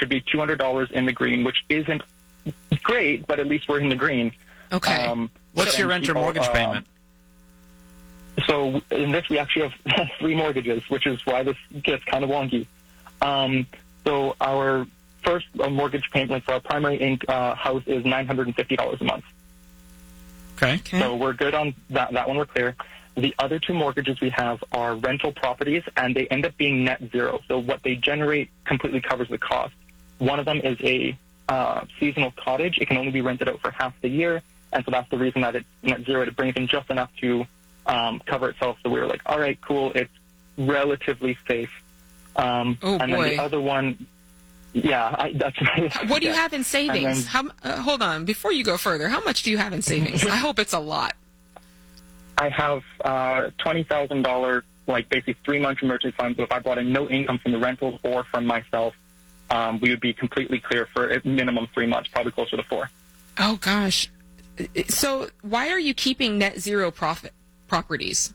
should be $200 in the green, which isn't great, but at least we're in the green. Okay. What's your rent or mortgage payment? So in this, we actually have 3 mortgages, which is why this gets kind of wonky. So our first mortgage payment for our primary house is $950 a month. Okay. So we're good on that one. We're clear. The other 2 mortgages we have are rental properties, and they end up being net zero. So what they generate completely covers the cost. One of them is a seasonal cottage. It can only be rented out for half the year, and so that's the reason that it's net zero. It brings in just enough to cover itself. So we were like, all right, cool. It's relatively safe. And then the other one, that's what do you have in savings? Hold on, before you go further, how much do you have in savings? I hope it's a lot. I have $20,000, like basically 3 months emergency fund. So if I brought in no income from the rentals or from myself, we would be completely clear for a minimum 3 months, probably closer to 4. Oh gosh! So why are you keeping net zero profit properties?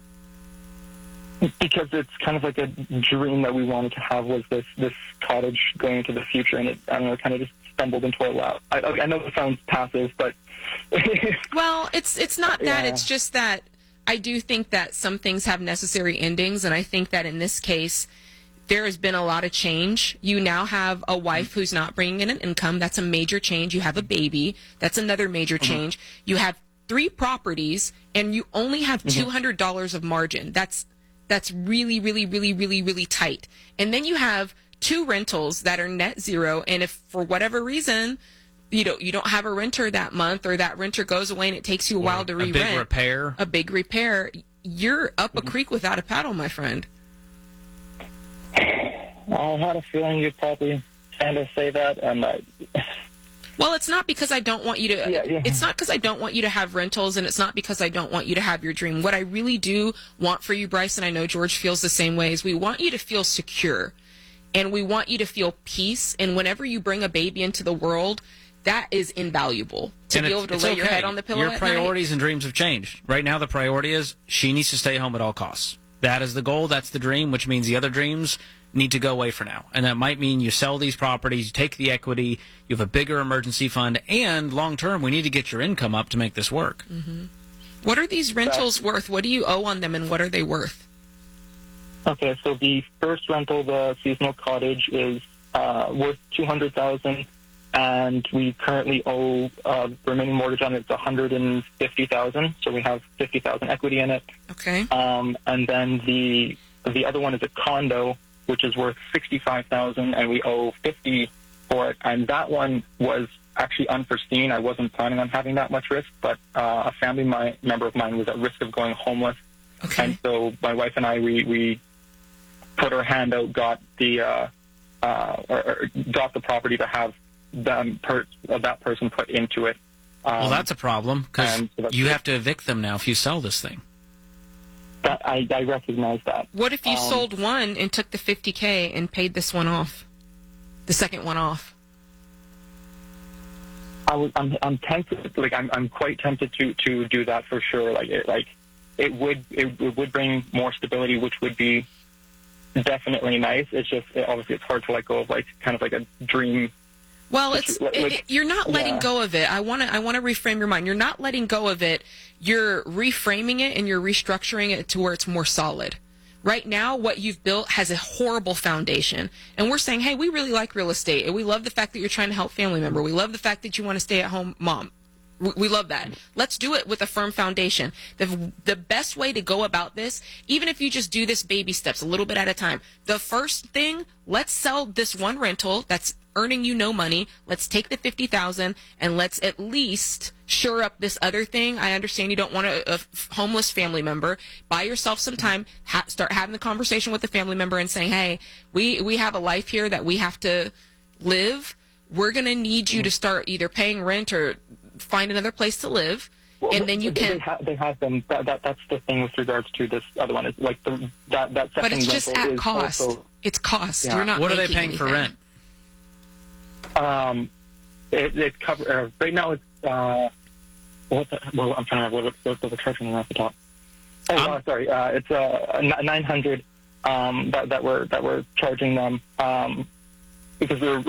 Because it's kind of like a dream that we wanted to have, was this cottage going into the future, and it, I don't know, kind of just stumbled into our lap. I know it sounds passive, but well, it's not that. It's just that I do think that some things have necessary endings, and I think that in this case, there has been a lot of change. You now have a wife who's not bringing in an income. That's a major change. You have a baby. That's another major change. You have 3 properties, and you only have $200 of margin. That's really, really, really, really, really tight. And then you have 2 rentals that are net zero, and if for whatever reason you don't have a renter that month, or that renter goes away and it takes you a while to re-rent, a big repair, you're up a creek without a paddle, my friend. I had a feeling you'd probably kind of say that, and well, it's not because I don't want you to. It's not because I don't want you to have rentals, and it's not because I don't want you to have your dream. What I really do want for you, Bryce, and I know George feels the same way, is we want you to feel secure, and we want you to feel peace. And whenever you bring a baby into the world, that is invaluable. To be able to lay your head on the pillow Your at priorities night. and dreams have changed. Right now, the priority is she needs to stay home at all costs. That is the goal. That's the dream, which means the other dreams need to go away for now. And that might mean you sell these properties, you take the equity, you have a bigger emergency fund, and long-term, we need to get your income up to make this work. What are these rentals worth? What do you owe on them, and what are they worth? Okay, so the first rental, the seasonal cottage, is worth $200,000, and we currently owe the remaining mortgage on it is $150,000. So we have $50,000 equity in it. Okay. And then the other one is a condo, which is worth $65,000, and we owe $50,000 for it. And that one was actually unforeseen. I wasn't planning on having that much risk, but a family member of mine was at risk of going homeless. Okay. And so my wife and I, we put our hand out, got the got the property to have that person put into it. Well, that's a problem, because so you have to evict them now if you sell this thing. I recognize that. What if you sold one and took the $50K and paid this one off, the second one off? I'm tempted. Like I'm quite tempted to do that for sure. It would bring more stability, which would be definitely nice. It's just obviously it's hard to let go of kind of a dream. Well, you're not letting go of it. I want to reframe your mind. You're not letting go of it. You're reframing it and you're restructuring it to where it's more solid. Right now, what you've built has a horrible foundation. And we're saying, hey, we really like real estate. And we love the fact that you're trying to help family member. We love the fact that you want to stay at home mom. We love that. Let's do it with a firm foundation. The best way to go about this, even if you just do this baby steps a little bit at a time, the first thing, let's sell this one rental that's earning you no money. Let's take the $50,000 and let's at least shore up this other thing. I understand you don't want a homeless family member. Buy yourself some time. Start having the conversation with the family member and saying, hey, we have a life here that we have to live. We're going to need you to start either paying rent or find another place to live. Well, and then you can. They have them. That's the thing with regards to this other one. Is that second. But it's just at cost. Also, it's cost. Yeah. You're not. What are they paying anything. for rent? It covers right now. It's I'm trying to remember what the charging off the top. Sorry. It's $900 that we're charging them because we were